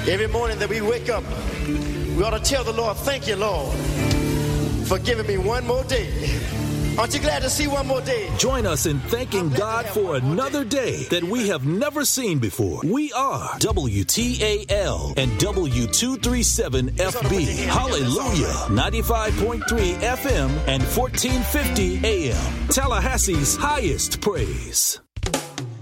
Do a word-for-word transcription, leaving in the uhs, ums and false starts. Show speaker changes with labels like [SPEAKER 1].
[SPEAKER 1] Every morning that we wake up, we ought to tell the Lord, thank you, Lord, for giving me one more day. Aren't you glad to see one more day?
[SPEAKER 2] Join us in thanking God for another day that we have never seen before. We are W T A L and W two thirty-seven F B. Hallelujah. ninety-five point three F M and fourteen fifty A M. Tallahassee's highest praise.